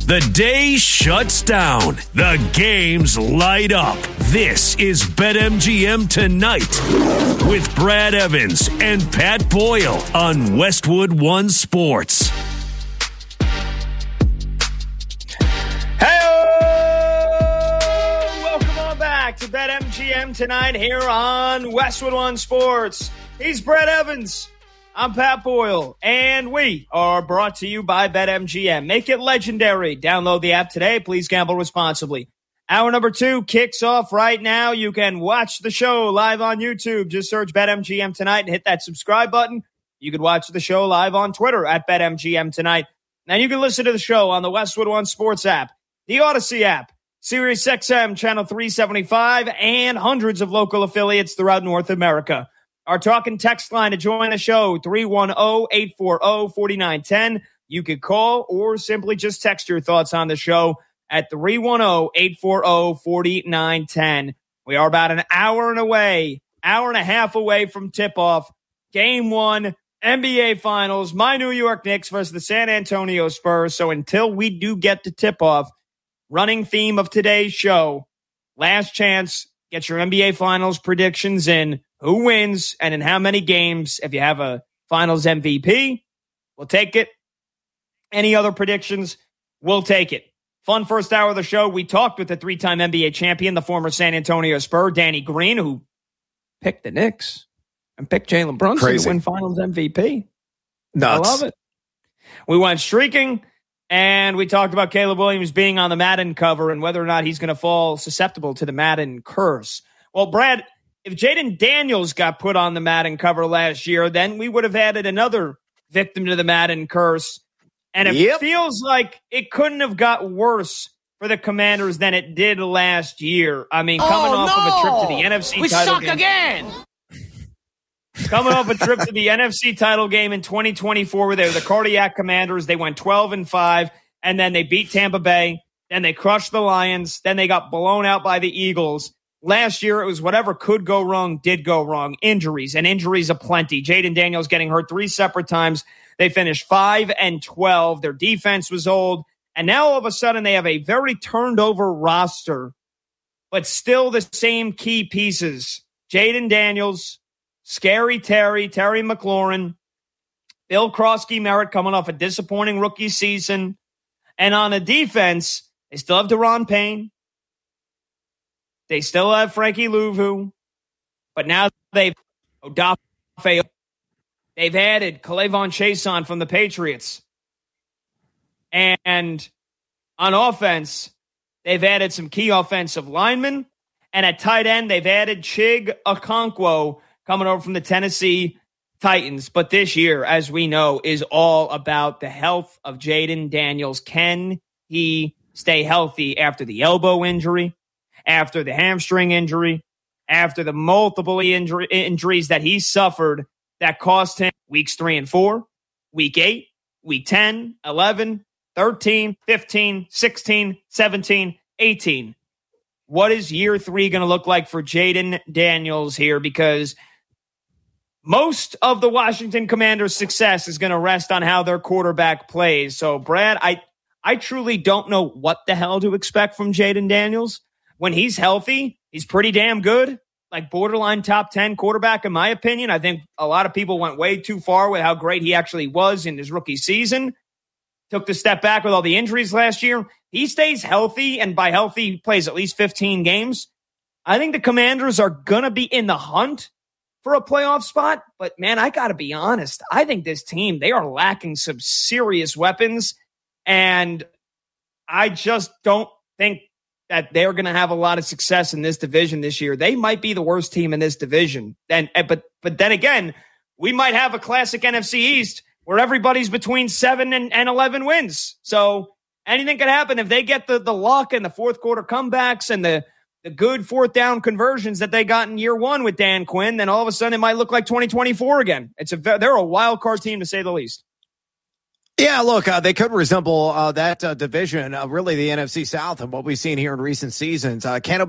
The day shuts down. The games light up. This is BetMGM Tonight with Brad Evans and Pat Boyle on Westwood One Sports. Hey, welcome on back to BetMGM Tonight here on Westwood One Sports. He's Brad Evans. I'm Pat Boyle, and we are brought to you by BetMGM. Make it legendary. Download the app today. Please gamble responsibly. Hour number 2 kicks off right now. You can watch the show live on YouTube. Just search BetMGM Tonight and hit that subscribe button. You can watch the show live on Twitter at BetMGM Tonight. And you can listen to the show on the Westwood One Sports app, the Odyssey app, SiriusXM Channel 375, and hundreds of local affiliates throughout North America. Our talk and text line to join the show, 310-840-4910. You can call or simply just text your thoughts on the show at 310-840-4910. We are about an hour and a half away from tip-off. Game 1, NBA Finals, my New York Knicks versus the San Antonio Spurs. So until we do get to tip-off, running theme of today's show, last chance, get your NBA Finals predictions in. Who wins and in how many games? If you have a Finals MVP, we'll take it. Any other predictions? We'll take it. Fun first hour of the show. We talked with the 3-time NBA champion, the former San Antonio Spur, Danny Green, who picked the Knicks and picked Jalen Brunson to win Finals MVP. Nuts. I love it. We went streaking, and we talked about Caleb Williams being on the Madden cover and whether or not he's going to fall susceptible to the Madden curse. Well, Brad, if Jaden Daniels got put on the Madden cover last year, then we would have added another victim to the Madden curse. And it feels like it couldn't have got worse for the Commanders than it did last year. I mean, coming off of a trip to the NFC title game. Again. Coming off a trip to the NFC title game in 2024 where they were the Cardiac Commanders. They went 12-5, and then they beat Tampa Bay. Then they crushed the Lions. Then they got blown out by the Eagles. Last year, it was whatever could go wrong, did go wrong. Injuries, and injuries aplenty. Jaden Daniels getting hurt 3 separate times. They finished 5-12. Their defense was old. And now all of a sudden, they have a very turned over roster, but still the same key pieces. Jaden Daniels, Scary Terry McLaurin, Bill Krosky-Merritt coming off a disappointing rookie season. And on the defense, they still have Deron Payne. They still have Frankie Louvu, but now they've added K'Lavon Chaisson from the Patriots. And on offense, they've added some key offensive linemen. And at tight end, they've added Chig Okonkwo coming over from the Tennessee Titans. But this year, as we know, is all about the health of Jaden Daniels. Can he stay healthy after the elbow injury? After the hamstring injury, after the multiple injuries that he suffered that cost him weeks 3 and 4, week 8, week 10, 11, 13, 15, 16, 17, 18. What is year 3 going to look like for Jaden Daniels here? Because most of the Washington Commanders' success is going to rest on how their quarterback plays. So, Brad, I truly don't know what the hell to expect from Jaden Daniels. When he's healthy, he's pretty damn good, like borderline top 10 quarterback, in my opinion. I think a lot of people went way too far with how great he actually was in his rookie season. Took the step back with all the injuries last year. He stays healthy, and by healthy, he plays at least 15 games. I think the Commanders are going to be in the hunt for a playoff spot. But, man, I got to be honest. I think this team, they are lacking some serious weapons, and I just don't think that they're going to have a lot of success in this division this year. They might be the worst team in this division. But then again, we might have a classic NFC East where everybody's between 7 and 11 wins. So anything could happen if they get the luck and the fourth quarter comebacks and the good fourth down conversions that they got in year 1 with Dan Quinn. Then all of a sudden it might look like 2024 again. They're a wild card team to say the least. Yeah, look, they could resemble that division, really the NFC South and what we've seen here in recent seasons.